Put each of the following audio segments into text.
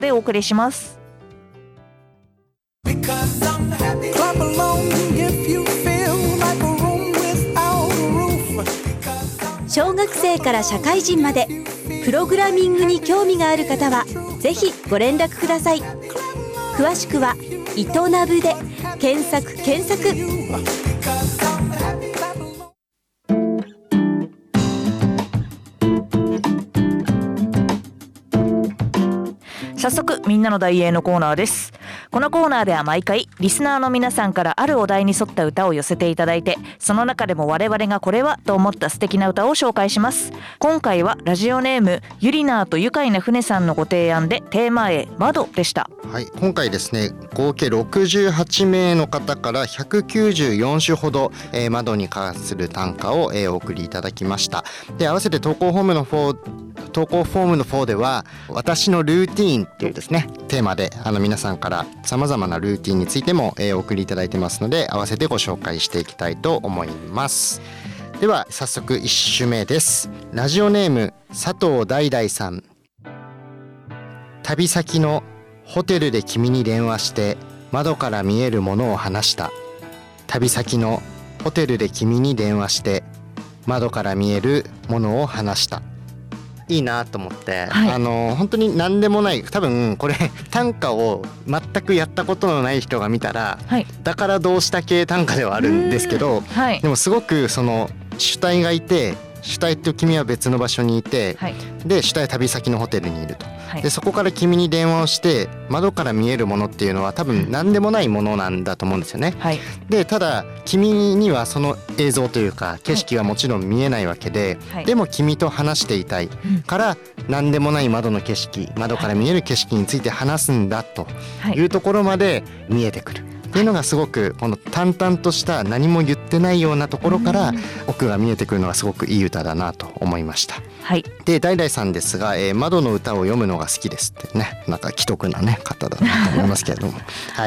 でお送りします。 小学生から社会人までプログラミングに興味がある方はぜひご連絡ください。詳しくはイトナブで検索。 早速みんなの題詠のコーナーです。このコーナーでは毎回リスナーの皆さんからあるお題に沿った歌を寄せていただいて、その中でも我々がこれはと思った素敵な歌を紹介します。今回はラジオネームゆりなーと愉快な船さんのご提案でテーマ詠窓でした。 はい、今回ですね合計68名の方から194首ほど、窓に関する短歌を、お送りいただきました。で合わせて投稿フォームの方では私のルーティーンっていうですねテーマで皆さんからさまざまなルーティンについても、お送りいただいてますので合わせてご紹介していきたいと思います。では早速1首目です。ラジオネーム佐藤大々さん。旅先のホテルで君に電話して窓から見えるものを話した。旅先のホテルで君に電話して窓から見えるものを話した。いいなと思って、はい、本当に何でもない、多分これ短歌を全くやったことのない人が見たら、はい、だからどうした系短歌ではあるんですけど、はい、でもすごくその主体がいて、主体と君は別の場所にいて、はい、で主体は旅先のホテルにいると、はい、でそこから君に電話をして窓から見えるものっていうのは多分何でもないものなんだと思うんですよね、はい、でただ君にはその映像というか景色はもちろん見えないわけで、はい、でも君と話していたいから何でもない窓の景色、窓から見える景色について話すんだというところまで見えてくるっていうのがすごくこの淡々とした何も言ってないようなところから奥が見えてくるのがすごくいい歌だなと思いました、はい、で大々さんですが、窓の歌を読むのが好きですってね、なんか既得なね方だなと思いますけれどもはい、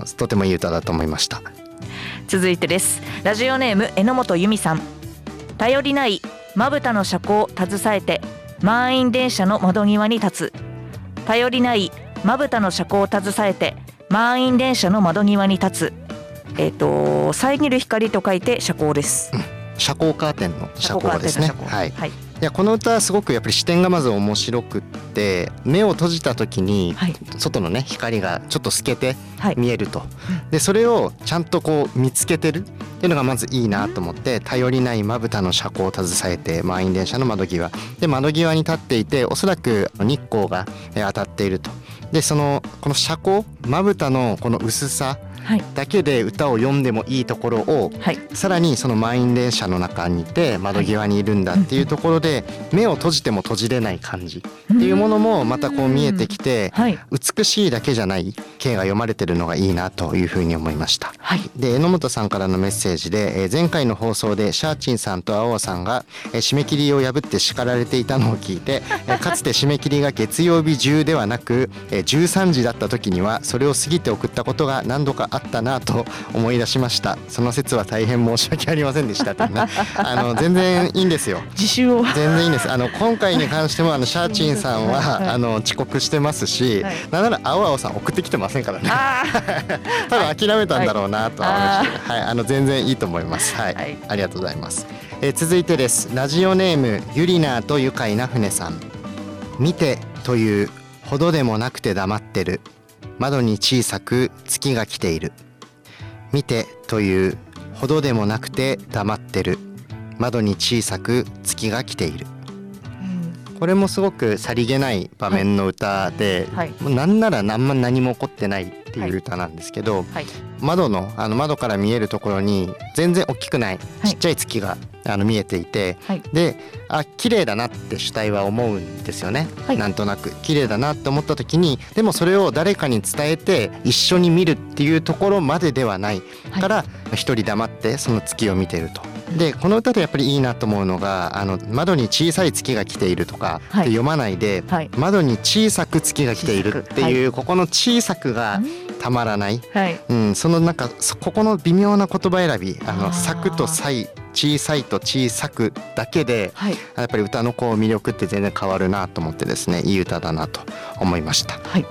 とてもいい歌だと思いました。 続いてです。ラジオネーム榎本由美さん。頼りないまぶたの車高を携えて満員電車の窓際に立つ。頼りないまぶたの車高を携えて満員電車の窓際に立つ。遮る光と書いて車高です、 車高カーテンの車高ですね。はい、はい、いやこの歌はすごくやっぱり視点がまず面白くって、目を閉じた時に外のね光がちょっと透けて見えると、はい、でそれをちゃんとこう見つけてるっていうのがまずいいなと思って、頼りないまぶたの車高を携えて満員電車の窓際で、窓際に立っていておそらく日光が当たっていると。でこの車高まぶたのこの薄さだけで歌を読んでもいいところを、はい、さらにその満員電車の中にいて窓際にいるんだっていうところで、目を閉じても閉じれない感じっていうものもまたこう見えてきて、はい、美しいだけじゃない景が読まれてるのがいいなというふうに思いました、はい、で榎本さんからのメッセージで、前回の放送でシャーチンさんと青さんが、締め切りを破って叱られていたのを聞いて、かつて締め切りが月曜日中ではなく、13時だった時にはそれを過ぎて送ったことが何度かあったなと思い出しました。その説は大変申し訳ありませんでしたってね全然いいんですよ。 自習を全然いいんです。今回に関してもシャーチンさんは、はい、遅刻してますし、はい、なんなら青さん送ってきてませんからね多分諦めたんだろうなとは思いました、はい、全然いいと思います、はいはい、ありがとうございます。続いてです。ラジオネームゆりなと愉快な船さん。見てというほどでもなくて黙ってる。窓に小さく月が来ている。見てというほどでもなくて黙ってる。窓に小さく月が来ている。これもすごくさりげない場面の歌で、はい、もうなんなら何も起こってないっていう歌なんですけど、はいはい、窓から見えるところに全然大きくないちっちゃい月が、見えていて、はい、で綺麗だなって主体は思うんですよね、はい、なんとなく綺麗だなって思った時に、でもそれを誰かに伝えて一緒に見るっていうところまでではないから、一人黙ってその月を見てると。でこの歌でやっぱりいいなと思うのが、窓に小さい月が来ているとかって読まないで、はい、窓に小さく月が来ているっていう、はい、ここの小さくがたまらない、はい、そのなんかここの微妙な言葉選び、咲くと咲小さいと小さくだけで、 はい、 やっぱり歌のこう魅力って全然変わるなと思ってですね、いい歌だなと思いました。 はい、